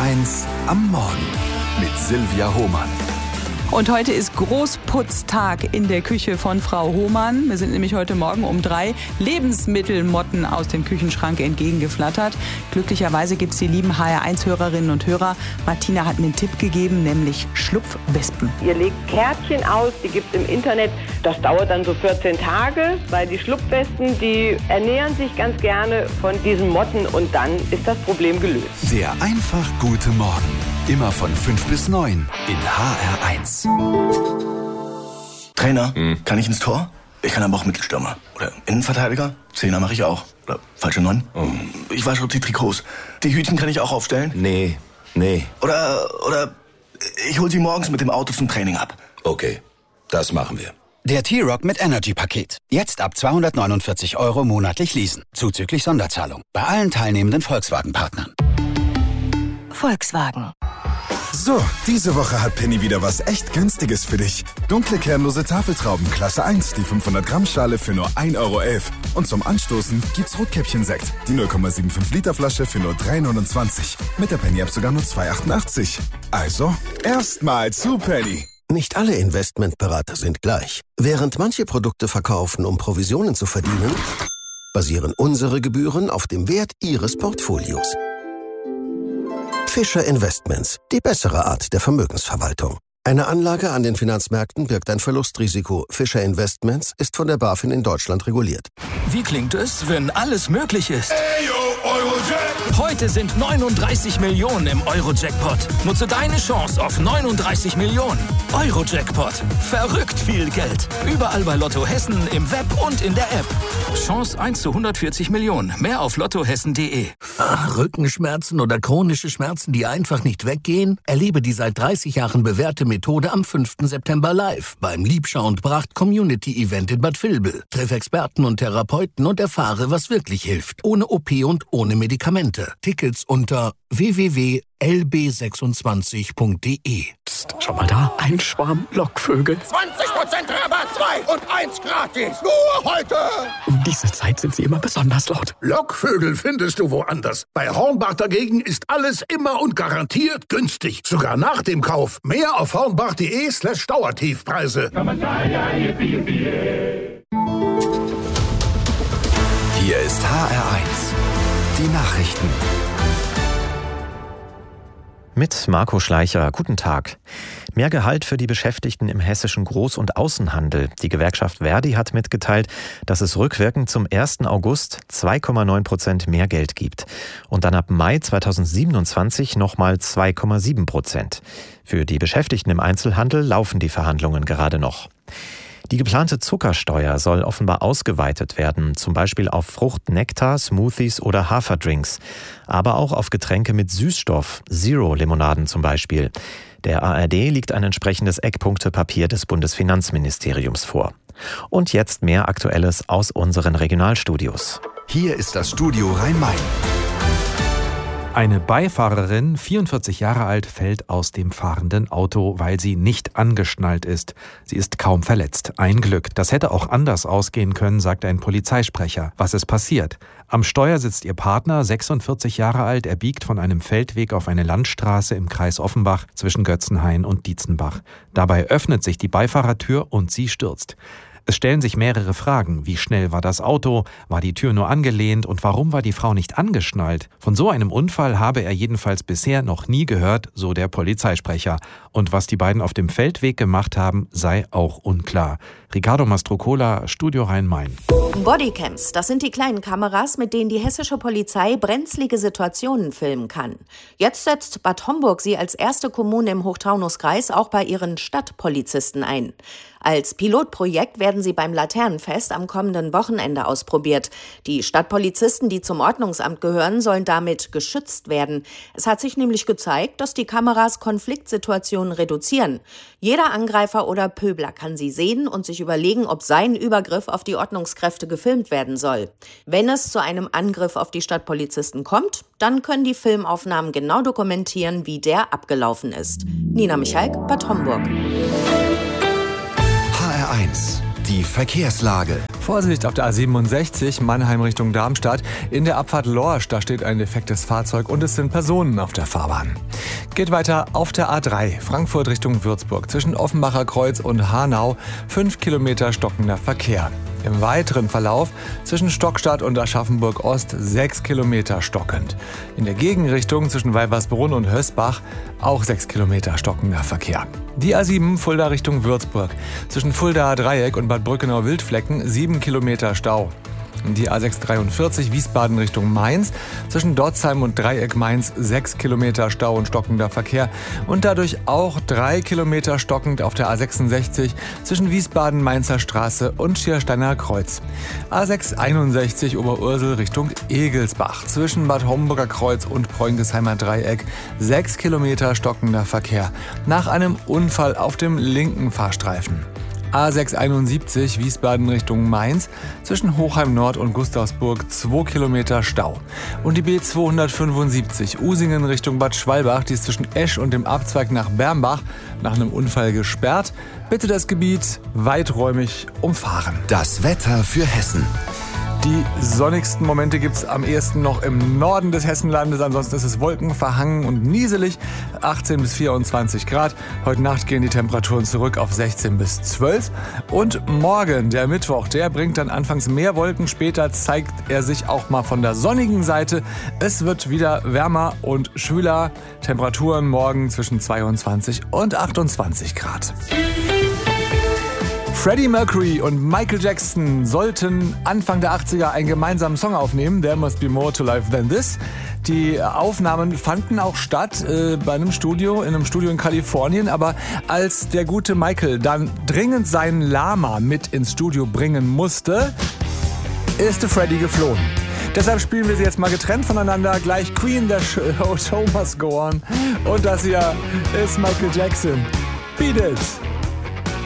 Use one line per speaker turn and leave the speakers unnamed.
HR1 am Morgen mit Silvia Hohmann.
Und heute ist Großputztag in der Küche von Frau Hohmann. Wir sind nämlich heute Morgen um 3 Lebensmittelmotten aus dem Küchenschrank entgegengeflattert. Glücklicherweise gibt es die lieben HR1-Hörerinnen und Hörer. Martina hat mir einen Tipp gegeben, nämlich Schlupfwespen.
Ihr legt Kärtchen aus, die gibt es im Internet. Das dauert dann so 14 Tage, weil die Schlupfwespen, die ernähren sich ganz gerne von diesen Motten und dann ist das Problem gelöst.
Der einfach gute Morgen. Immer von 5 bis 9 in HR1.
Trainer, kann ich ins Tor? Ich kann aber auch Mittelstürmer. Oder Innenverteidiger? Zehner mache ich auch. Oder falsche 9? Ich wasche die Trikots. Die Hütchen kann ich auch aufstellen?
Nee.
Oder ich hol sie morgens mit dem Auto zum Training ab.
Okay, das machen wir.
Der T-Roc mit Energy-Paket. Jetzt ab 249 € monatlich leasen. Zuzüglich Sonderzahlung. Bei allen teilnehmenden Volkswagen-Partnern.
Volkswagen.
So, diese Woche hat Penny wieder was echt Günstiges für dich. Dunkle kernlose Tafeltrauben Klasse 1, die 500 Gramm Schale für nur 1,11 €. Und zum Anstoßen gibt's Rotkäppchen-Sekt, die 0,75 Liter Flasche für nur 3,29 €. Mit der Penny-App sogar nur 2,88 €. Also, erstmal zu Penny.
Nicht alle Investmentberater sind gleich. Während manche Produkte verkaufen, um Provisionen zu verdienen, basieren unsere Gebühren auf dem Wert Ihres Portfolios. Fischer Investments, die bessere Art der Vermögensverwaltung. Eine Anlage an den Finanzmärkten birgt ein Verlustrisiko. Fischer Investments ist von der BaFin in Deutschland reguliert.
Wie klingt es, wenn alles möglich ist? Heute sind 39 Millionen im Euro-Jackpot. Nutze deine Chance auf 39 Millionen. Euro-Jackpot. Verrückt viel Geld. Überall bei Lotto Hessen, im Web und in der App. Chance 1 zu 140 Millionen. Mehr auf lottohessen.de.
Rückenschmerzen oder chronische Schmerzen, die einfach nicht weggehen? Erlebe die seit 30 Jahren bewährte Methode am 5. September live beim Liebschau und Bracht Community Event in Bad Vilbel. Triff Experten und Therapeuten und erfahre, was wirklich hilft. Ohne OP und ohne Medikamente. Tickets unter www.lb26.de.
Psst, schau mal da, ein Schwarm Lockvögel.
20% Rabatt, 2 und 1 gratis. Nur heute.
Um diese Zeit sind sie immer besonders laut.
Lockvögel findest du woanders. Bei Hornbach dagegen ist alles immer und garantiert günstig. Sogar nach dem Kauf. Mehr auf hornbach.de/Dauertiefpreise.
Hier ist HR1. Die Nachrichten.
Mit Marco Schleicher. Guten Tag. Mehr Gehalt für die Beschäftigten im hessischen Groß- und Außenhandel. Die Gewerkschaft Verdi hat mitgeteilt, dass es rückwirkend zum 1. August 2,9% mehr Geld gibt. Und dann ab Mai 2027 nochmal 2,7%. Für die Beschäftigten im Einzelhandel laufen die Verhandlungen gerade noch. Die geplante Zuckersteuer soll offenbar ausgeweitet werden, zum Beispiel auf Frucht, Nektar, Smoothies oder Haferdrinks, aber auch auf Getränke mit Süßstoff, Zero-Limonaden zum Beispiel. Der ARD liegt ein entsprechendes Eckpunktepapier des Bundesfinanzministeriums vor. Und jetzt mehr Aktuelles aus unseren Regionalstudios.
Hier ist das Studio Rhein-Main.
Eine Beifahrerin, 44 Jahre alt, fällt aus dem fahrenden Auto, weil sie nicht angeschnallt ist. Sie ist kaum verletzt. Ein Glück. Das hätte auch anders ausgehen können, sagt ein Polizeisprecher. Was ist passiert? Am Steuer sitzt ihr Partner, 46 Jahre alt. Er biegt von einem Feldweg auf eine Landstraße im Kreis Offenbach zwischen Götzenhain und Dietzenbach. Dabei öffnet sich die Beifahrertür und sie stürzt. Es stellen sich mehrere Fragen. Wie schnell war das Auto? War die Tür nur angelehnt? Und warum war die Frau nicht angeschnallt? Von so einem Unfall habe er jedenfalls bisher noch nie gehört, so der Polizeisprecher. Und was die beiden auf dem Feldweg gemacht haben, sei auch unklar. Ricardo Mastrocola, Studio Rhein-Main.
Bodycams, das sind die kleinen Kameras, mit denen die hessische Polizei brenzlige Situationen filmen kann. Jetzt setzt Bad Homburg sie als erste Kommune im Hochtaunuskreis auch bei ihren Stadtpolizisten ein. Als Pilotprojekt werden sie beim Laternenfest am kommenden Wochenende ausprobiert. Die Stadtpolizisten, die zum Ordnungsamt gehören, sollen damit geschützt werden. Es hat sich nämlich gezeigt, dass die Kameras Konfliktsituationen reduzieren. Jeder Angreifer oder Pöbler kann sie sehen und sich überlegen, ob sein Übergriff auf die Ordnungskräfte gefilmt werden soll. Wenn es zu einem Angriff auf die Stadtpolizisten kommt, dann können die Filmaufnahmen genau dokumentieren, wie der abgelaufen ist. Nina Michalk, Bad Homburg.
HR1, Die Verkehrslage.
Vorsicht auf der A67 Mannheim Richtung Darmstadt. In der Abfahrt Lorsch, da steht ein defektes Fahrzeug und es sind Personen auf der Fahrbahn. Geht weiter auf der A3 Frankfurt Richtung Würzburg. Zwischen Offenbacher Kreuz und Hanau 5 Kilometer stockender Verkehr. Im weiteren Verlauf zwischen Stockstadt und Aschaffenburg Ost 6 Kilometer stockend. In der Gegenrichtung zwischen Weibersbrunn und Hösbach auch 6 Kilometer stockender Verkehr. Die A7 Fulda Richtung Würzburg. Zwischen Fuldaer Dreieck und Bad Brückenau-Wildflecken 7 Kilometer Stau. Die A643 Wiesbaden Richtung Mainz. Zwischen Dotzheim und Dreieck Mainz 6 Kilometer Stau und stockender Verkehr. Und dadurch auch 3 Kilometer stockend auf der A66 zwischen Wiesbaden Mainzer Straße und Schiersteiner Kreuz. A661 Oberursel Richtung Egelsbach. Zwischen Bad Homburger Kreuz und Preungesheimer Dreieck 6 Kilometer stockender Verkehr. Nach einem Unfall auf dem linken Fahrstreifen. A671 Wiesbaden Richtung Mainz, zwischen Hochheim Nord und Gustavsburg 2 Kilometer Stau. Und die B275 Usingen Richtung Bad Schwalbach, die ist zwischen Esch und dem Abzweig nach Bermbach nach einem Unfall gesperrt. Bitte das Gebiet weiträumig umfahren.
Das Wetter für Hessen.
Die sonnigsten Momente gibt es am ehesten noch im Norden des Hessenlandes. Ansonsten ist es wolkenverhangen und nieselig. 18 bis 24 Grad. Heute Nacht gehen die Temperaturen zurück auf 16 bis 12. Und morgen, der Mittwoch, der bringt dann anfangs mehr Wolken. Später zeigt er sich auch mal von der sonnigen Seite. Es wird wieder wärmer und schwüler. Temperaturen morgen zwischen 22 und 28 Grad. Freddie Mercury und Michael Jackson sollten Anfang der 80er einen gemeinsamen Song aufnehmen, There Must Be More to Life Than This. Die Aufnahmen fanden auch statt in einem Studio in Kalifornien, aber als der gute Michael dann dringend seinen Lama mit ins Studio bringen musste, ist Freddie geflohen. Deshalb spielen wir sie jetzt mal getrennt voneinander. Gleich Queen, der Show Must Go On. Und das hier ist Michael Jackson. Beat It!